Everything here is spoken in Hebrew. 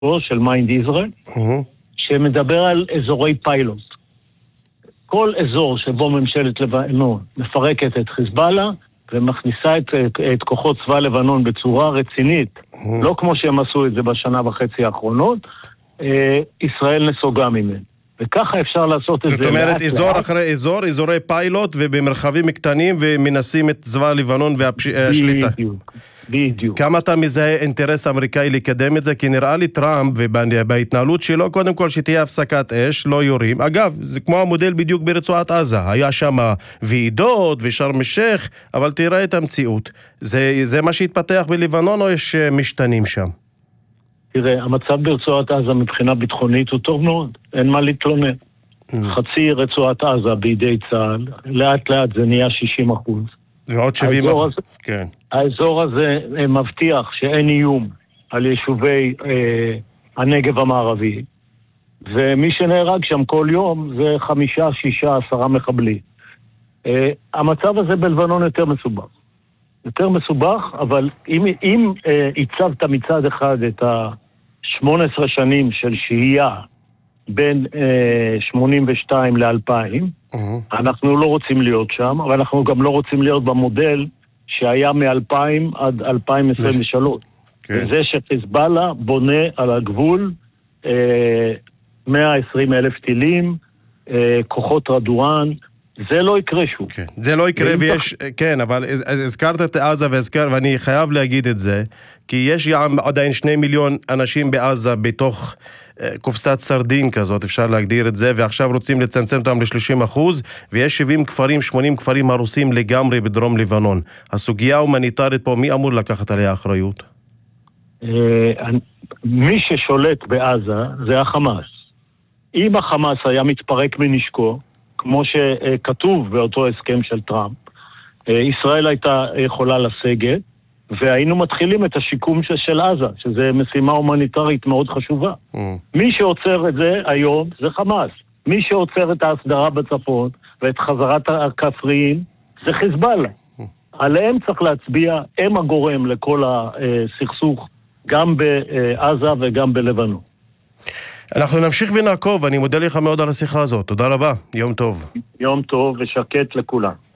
של מיינד ישראל, שמדבר על אזורי פיילוט. כל אזור שבו ממשלת לבנון מפרקת את חיזבאללה, ומכניסה את כוחות צבא לבנון בצורה רצינית, לא כמו שהם עשו את זה בשנה וחצי האחרונות, ישראל נסוגה ממנו. וככה אפשר לעשות את זה. זאת אומרת, אזור אחרי אזור, אזורי פיילוט, ובמרחבים קטנים, ומנסים את צבא לבנון והשליטה. בדיוק. כמה אתה מזהה אינטרס אמריקאי לקדם את זה? כי נראה לי טראמפ, ובהתנהלות שלו, קודם כל שתהיה הפסקת אש, לא יורים. אגב, זה כמו המודל בדיוק ברצועת עזה. היה שם ועידות ושרם א-שייח, אבל תראה את המציאות. זה מה שהתפתח בלבנון, או יש משתנים שם? תראה, המצב ברצועת עזה מבחינה ביטחונית הוא טוב מאוד. אין מה להתלונן. חצי רצועת עזה בידי צה"ל, לאט לאט זה נהיה 60%. ועוד 70%. כן. האזור הזה מבטיח שאין איום על יישובי הנגב המערבי, ומי שנהרג שם כל יום זה 5, 6, 10 מחבלים. המצב הזה בלבנון יותר מסובך. יותר מסובך, אבל אם הצבת מצד אחד את ה-18 שנים של שהייה בין 82 ל-2000, אנחנו לא רוצים להיות שם, אבל אנחנו גם לא רוצים להיות במודל שהיה מ-2000 עד 2023. זה שחיזבאללה בונה על הגבול 120,000 טילים, כוחות רדואן, זה לא יקרה שוב. זה לא יקרה ויש, כן, אבל הזכרת את עזה ואני חייב להגיד את זה, כי יש עדיין 2 מיליון אנשים בעזה בתוך קופסת סרדין כזאת, אפשר להגדיר את זה, ועכשיו רוצים לצמצם אותם ל-30%, ויש 70 כפרים, 80 כפרים הרוסים לגמרי בדרום לבנון. הסוגיה ההומניטרית פה, מי אמור לקחת עליה אחריות? מי ששולט בעזה זה החמאס. אם החמאס היה מתפרק מנשקו, כמו שכתוב באותו הסכם של טראמפ, ישראל הייתה יכולה לסגת, והיינו מתחילים את השיקום של עזה, שזה משימה הומניטרית מאוד חשובה. מי שעוצר את זה היום זה חמאס. מי שעוצר את ההסדרה בצפון ואת חזרת הכפריים זה חיזבאללה. עליהם צריך להצביע, הם הגורם לכל הסכסוך, גם בעזה וגם בלבנון. אנחנו נמשיך ונעקוב, אני מודה לך מאוד על השיחה הזאת. תודה רבה, יום טוב. יום טוב ושקט לכולם.